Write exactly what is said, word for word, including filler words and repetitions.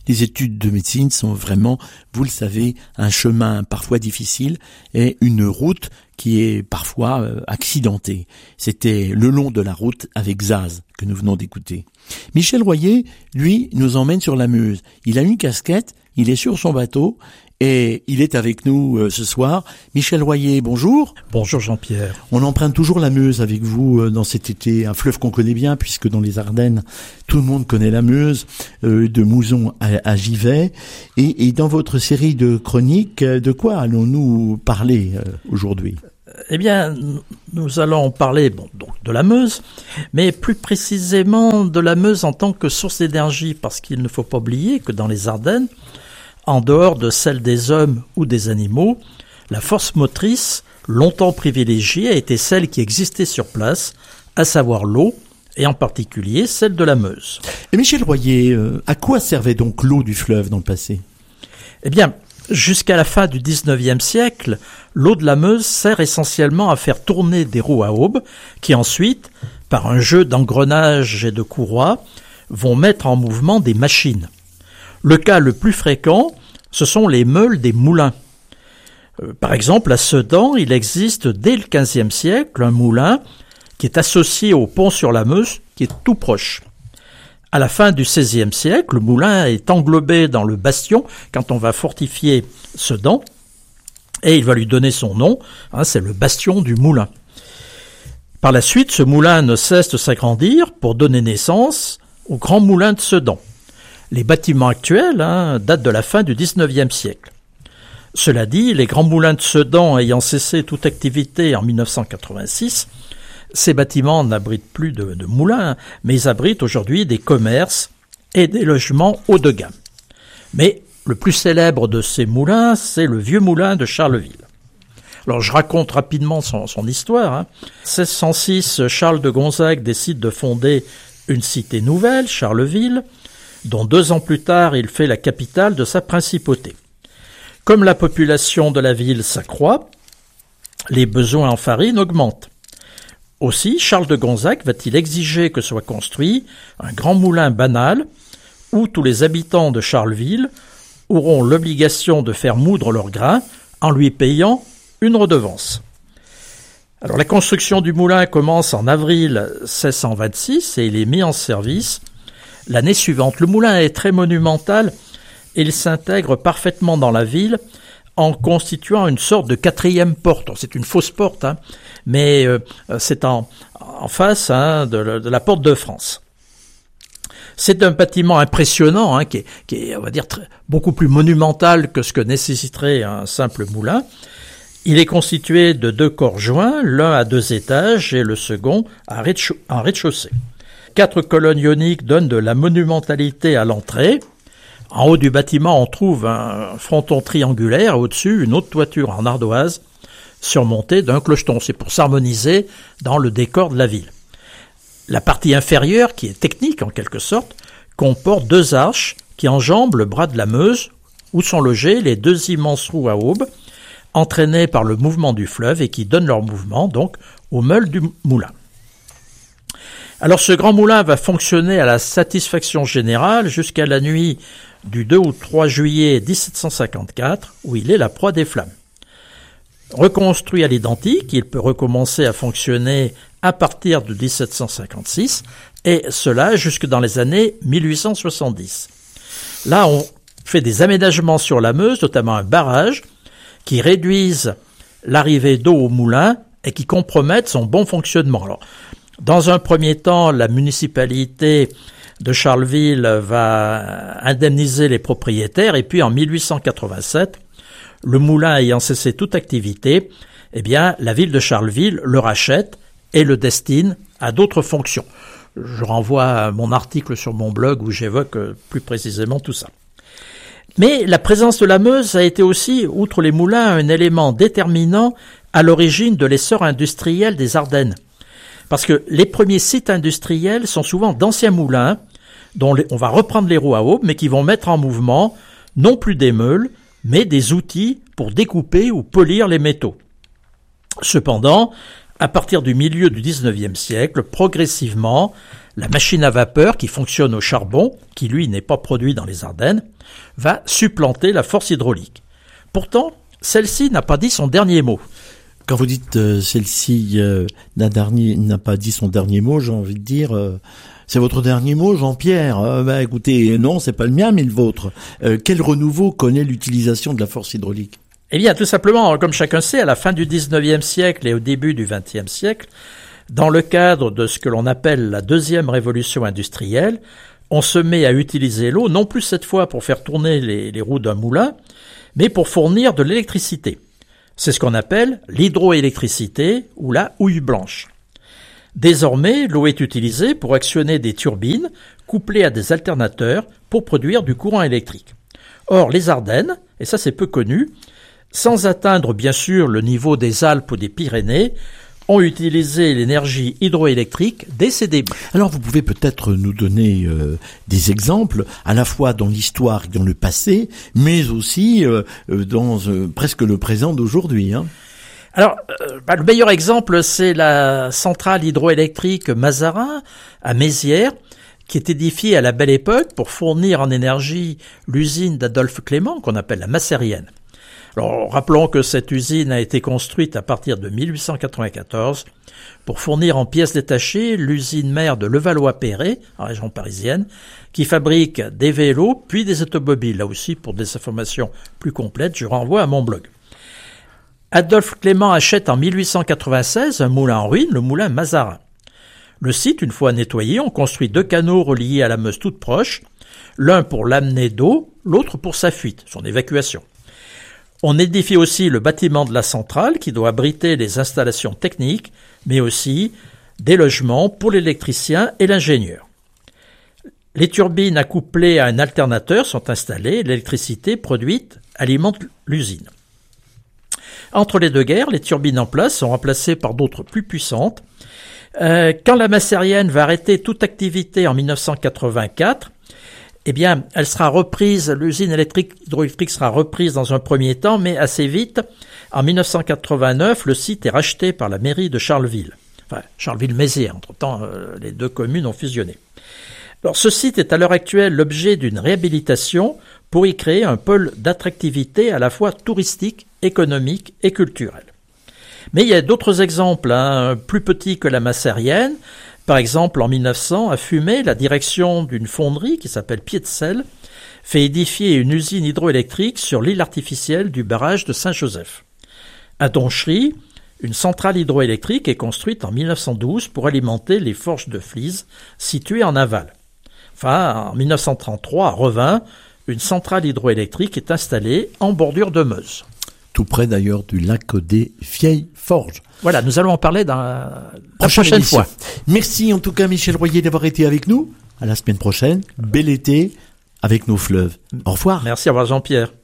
Les études de médecine sont vraiment, vous le savez, un chemin parfois difficile et une route qui est parfois euh, accidentée. C'était le long de la route avec Zaz que nous venons d'écouter. Michel Royer, lui, nous emmène sur la Meuse. Il a une casquette, il est sur son bateau et il est avec nous euh, ce soir. Michel Royer, bonjour. Bonjour Jean-Pierre. On emprunte toujours la Meuse avec vous euh, dans cet été, un fleuve qu'on connaît bien puisque dans les Ardennes, tout le monde connaît la Meuse, euh, de Mouzon à, à Givet. Et, et dans votre série de chroniques, de quoi allons-nous parler euh, aujourd'hui ? Eh bien, nous allons parler bon, donc de la Meuse, mais plus précisément de la Meuse en tant que source d'énergie, parce qu'il ne faut pas oublier que dans les Ardennes, en dehors de celle des hommes ou des animaux, la force motrice, longtemps privilégiée, a été celle qui existait sur place, à savoir l'eau, et en particulier celle de la Meuse. Et Michel Royer, euh, à quoi servait donc l'eau du fleuve dans le passé ? Eh bien, jusqu'à la fin du dix-neuvième siècle, l'eau de la Meuse sert essentiellement à faire tourner des roues à aubes qui ensuite, par un jeu d'engrenages et de courroies, vont mettre en mouvement des machines. Le cas le plus fréquent, ce sont les meules des moulins. Euh, par exemple, à Sedan, il existe dès le quinzième siècle un moulin qui est associé au pont sur la Meuse, qui est tout proche. À la fin du seizième siècle, le moulin est englobé dans le bastion quand on va fortifier Sedan, et il va lui donner son nom, hein, c'est le bastion du moulin. Par la suite, ce moulin ne cesse de s'agrandir pour donner naissance au grand moulin de Sedan. Les bâtiments actuels hein, datent de la fin du dix-neuvième siècle. Cela dit, les grands moulins de Sedan ayant cessé toute activité en mille neuf cent quatre-vingt-six, ces bâtiments n'abritent plus de, de moulins, mais ils abritent aujourd'hui des commerces et des logements haut de gamme. Mais le plus célèbre de ces moulins, c'est le vieux moulin de Charleville. Alors je raconte rapidement son, son histoire. Hein. seize cent six, Charles de Gonzague décide de fonder une cité nouvelle, Charleville, dont deux ans plus tard il fait la capitale de sa principauté. Comme la population de la ville s'accroît, les besoins en farine augmentent. Aussi, Charles de Gonzague va-t-il exiger que soit construit un grand moulin banal où tous les habitants de Charleville auront l'obligation de faire moudre leurs grains en lui payant une redevance. Alors la construction du moulin commence en avril seize cent vingt-six et il est mis en service l'année suivante. Le moulin est très monumental et il s'intègre parfaitement dans la ville en constituant une sorte de quatrième porte. C'est une fausse porte, hein, mais euh, c'est en, en face hein, de, de la porte de France. C'est un bâtiment impressionnant, hein, qui, est, qui est, on va dire, très, beaucoup plus monumental que ce que nécessiterait un simple moulin. Il est constitué de deux corps joints, l'un à deux étages et le second à rez-de-chaussée. En rez-de-chaussée. Quatre colonnes ioniques donnent de la monumentalité à l'entrée. En haut du bâtiment, on trouve un fronton triangulaire et au-dessus, une haute toiture en ardoise surmontée d'un clocheton. C'est pour s'harmoniser dans le décor de la ville. La partie inférieure, qui est technique en quelque sorte, comporte deux arches qui enjambent le bras de la Meuse, où sont logées les deux immenses roues à aubes, entraînées par le mouvement du fleuve et qui donnent leur mouvement donc aux meules du moulin. Alors ce grand moulin va fonctionner à la satisfaction générale jusqu'à la nuit du deux ou trois juillet dix-sept cent cinquante-quatre, où il est la proie des flammes. Reconstruit à l'identique, il peut recommencer à fonctionner à partir de dix-sept cent cinquante-six, et cela jusque dans les années mille huit cent soixante-dix. Là, on fait des aménagements sur la Meuse, notamment un barrage, qui réduisent l'arrivée d'eau au moulin et qui compromettent son bon fonctionnement. Alors, dans un premier temps, la municipalité de Charleville va indemniser les propriétaires et puis en mille huit cent quatre-vingt-sept, le moulin ayant cessé toute activité, eh bien, la ville de Charleville le rachète et le destine à d'autres fonctions. Je renvoie à mon article sur mon blog où j'évoque plus précisément tout ça. Mais la présence de la Meuse a été aussi, outre les moulins, un élément déterminant à l'origine de l'essor industriel des Ardennes. Parce que les premiers sites industriels sont souvent d'anciens moulins dont on va reprendre les roues à aubes, mais qui vont mettre en mouvement non plus des meules, mais des outils pour découper ou polir les métaux. Cependant, à partir du milieu du dix-neuvième siècle, progressivement, la machine à vapeur qui fonctionne au charbon, qui lui n'est pas produit dans les Ardennes, va supplanter la force hydraulique. Pourtant, celle-ci n'a pas dit son dernier mot. Quand vous dites euh, celle-ci euh, n'a, dernier, n'a pas dit son dernier mot, j'ai envie de dire, euh, c'est votre dernier mot, Jean-Pierre. Euh, bah, écoutez, non, c'est pas le mien, mais le vôtre. Euh, quel renouveau connaît l'utilisation de la force hydraulique ? Eh bien, tout simplement, comme chacun sait, à la fin du dix-neuvième siècle et au début du vingtième siècle, dans le cadre de ce que l'on appelle la deuxième révolution industrielle, on se met à utiliser l'eau, non plus cette fois pour faire tourner les, les roues d'un moulin, mais pour fournir de l'électricité. C'est ce qu'on appelle l'hydroélectricité ou la houille blanche. Désormais, l'eau est utilisée pour actionner des turbines couplées à des alternateurs pour produire du courant électrique. Or, les Ardennes, et ça c'est peu connu, sans atteindre bien sûr le niveau des Alpes ou des Pyrénées, ont utilisé l'énergie hydroélectrique dès ses débuts. Alors vous pouvez peut-être nous donner euh, des exemples, à la fois dans l'histoire et dans le passé, mais aussi euh, dans euh, presque le présent d'aujourd'hui. Hein. Alors, euh, bah, le meilleur exemple, c'est la centrale hydroélectrique Mazarin, à Mézières, qui est édifiée à la Belle Époque pour fournir en énergie l'usine d'Adolphe Clément, qu'on appelle la Macérienne. Alors, rappelons que cette usine a été construite à partir de mille huit cent quatre-vingt-quatorze pour fournir en pièces détachées l'usine mère de Levallois-Perret, en région parisienne, qui fabrique des vélos puis des automobiles. Là aussi, pour des informations plus complètes, je renvoie à mon blog. Adolphe Clément achète en mille huit cent quatre-vingt-seize un moulin en ruine, le moulin Mazarin. Le site, une fois nettoyé, on construit deux canaux reliés à la Meuse toute proche, l'un pour l'amener d'eau, l'autre pour sa fuite, son évacuation. On édifie aussi le bâtiment de la centrale qui doit abriter les installations techniques, mais aussi des logements pour l'électricien et l'ingénieur. Les turbines accouplées à un alternateur sont installées et l'électricité produite alimente l'usine. Entre les deux guerres, les turbines en place sont remplacées par d'autres plus puissantes. Euh, quand la Macérienne va arrêter toute activité en mille neuf cent quatre-vingt-quatre, eh bien, elle sera reprise, l'usine électrique hydroélectrique sera reprise dans un premier temps, mais assez vite, en mille neuf cent quatre-vingt-neuf, le site est racheté par la mairie de Charleville. Enfin, Charleville-Mézières, entre-temps, euh, les deux communes ont fusionné. Alors, ce site est à l'heure actuelle l'objet d'une réhabilitation pour y créer un pôle d'attractivité à la fois touristique, économique et culturel. Mais il y a d'autres exemples, hein, plus petits que la Macérienne. Par exemple, en mille neuf cents, à Fumay, la direction d'une fonderie qui s'appelle Pied de Sel fait édifier une usine hydroélectrique sur l'île artificielle du barrage de Saint-Joseph. À Donchery, une centrale hydroélectrique est construite en mille neuf cent douze pour alimenter les forges de Flises situées en aval. Enfin, en mille neuf cent trente-trois, à Revin, une centrale hydroélectrique est installée en bordure de Meuse. Tout près d'ailleurs du lac des Vieilles Forges. Voilà, nous allons en parler dans la prochaine, prochaine fois. Merci en tout cas Michel Royer d'avoir été avec nous. À la semaine prochaine. Bel été avec nos fleuves. Au revoir. Merci, au revoir Jean-Pierre.